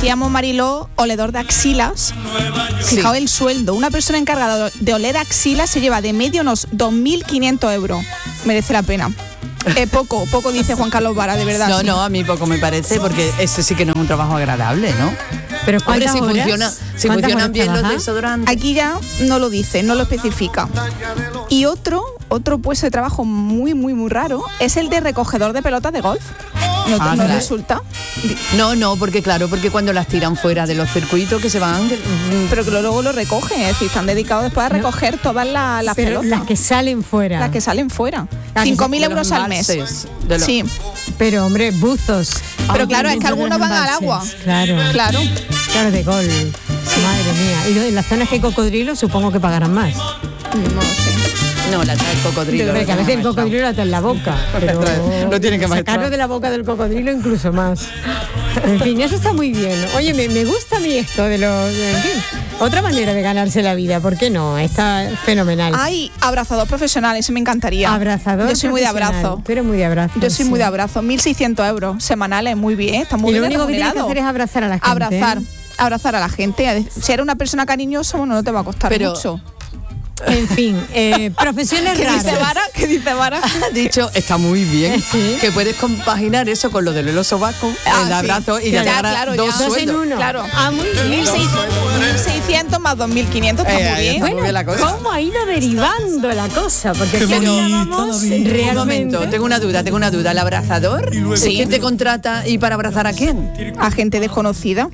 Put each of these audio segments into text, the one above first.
decíamos, Mariló, oledor de axilas. Fijaos el sueldo. Una persona encargada de oler axilas se lleva de medio unos 2.500 euros. Merece la pena. Poco dice Juan Carlos Vara, de verdad. No, a mí poco me parece, porque ese sí que no es un trabajo agradable, ¿no? Pero hombre, si funcionan bien los desodorantes. Aquí ya no lo dice, no lo especifica. Y otro puesto de trabajo muy raro es el de recogedor de pelotas de golf. ¿No resulta? Porque cuando las tiran fuera de los circuitos que se van... Pero que luego lo recogen, es decir, están dedicados después a recoger todas las pelotas. Las que salen fuera. 5.000 euros al mes. Sí. Pero, hombre, buzos. Pero claro, es que algunos van al agua. Claro, de golf. Sí. Madre mía. Y en las zonas que hay cocodrilos supongo que pagarán más. No sé. No, la trae el cocodrilo. Pero que a veces el cocodrilo la trae en la boca. Pero no tienen que sacarlo de la boca del cocodrilo incluso más. En fin, eso está muy bien. Oye, me gusta a mí esto de los... En fin, otra manera de ganarse la vida, ¿por qué no? Está fenomenal. Ay, abrazador profesional, eso me encantaría. Abrazador. Yo soy muy de abrazo. Tú eres muy de abrazo. Yo soy muy de abrazo. 1.600 euros semanales, muy bien. Está muy bien. Y lo único que tienes que hacer es abrazar a la gente. Abrazar a la gente. Si eres una persona cariñosa, bueno, no te va a costar mucho. En fin, profesiones raras. ¿Qué dice Vara? Ha dicho, está muy bien, ¿Sí? que puedes compaginar eso con lo del oso vasco, el abrazo, y ya te dos sueldos. En uno. Claro. Muy bien. 1.600 más 2.500, está muy bien. Bueno, bien la cosa. ¿Cómo ha ido derivando la cosa? Porque aquí estábamos realmente... Un momento, tengo una duda. ¿El abrazador? Sí. ¿Quién te contrata y para abrazar a quién? A gente desconocida.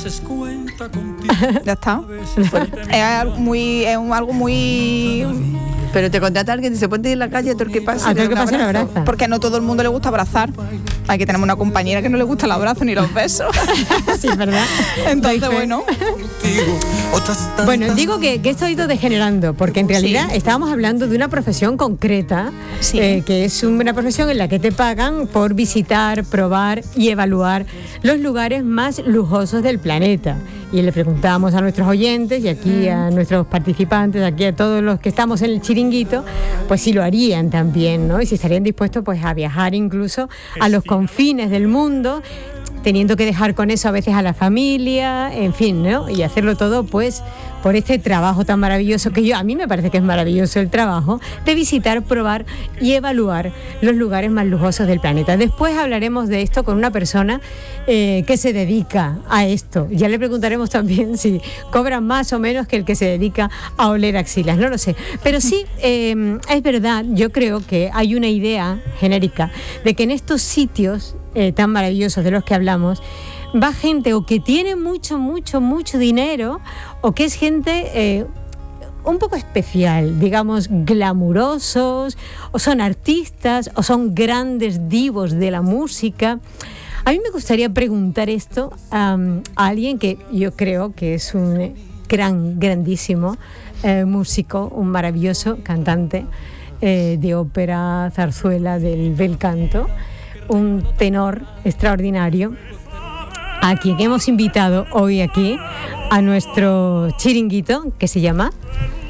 Ya está. Es algo muy... Pero te contrata alguien y se pone en la calle a todo el que pasa. A todo el que pasa le abraza. Porque no todo el mundo le gusta abrazar. Hay que tener una compañera que no le gusta el abrazo ni los besos. Sí, ¿verdad? Entonces, bueno. Bueno, digo que esto ha ido degenerando, porque en realidad estábamos hablando de una profesión concreta, que es una profesión en la que te pagan por visitar, probar y evaluar los lugares más lujosos del planeta. Y le preguntábamos a nuestros oyentes y aquí a nuestros participantes, aquí a todos los que estamos en el chiringuito, pues si lo harían también, ¿no? Y si estarían dispuestos pues a viajar incluso a los confines del mundo, teniendo que dejar con eso a veces a la familia, en fin, ¿no? Y hacerlo todo pues por este trabajo tan maravilloso, que a mí me parece que es maravilloso el trabajo de visitar, probar y evaluar los lugares más lujosos del planeta. Después hablaremos de esto con una persona que se dedica a esto. Ya le preguntaremos también si cobra más o menos que el que se dedica a oler axilas, no lo sé. Pero sí, es verdad, yo creo que hay una idea genérica de que en estos sitios tan maravillosos de los que hablamos, va gente o que tiene mucho dinero, o que es gente un poco especial, digamos, glamurosos, o son artistas, o son grandes divos de la música. A mí me gustaría preguntar esto a alguien que yo creo que es un grandísimo músico, un maravilloso cantante de ópera, zarzuela, del bel canto, un tenor extraordinario, a quien hemos invitado hoy aquí a nuestro chiringuito, que se llama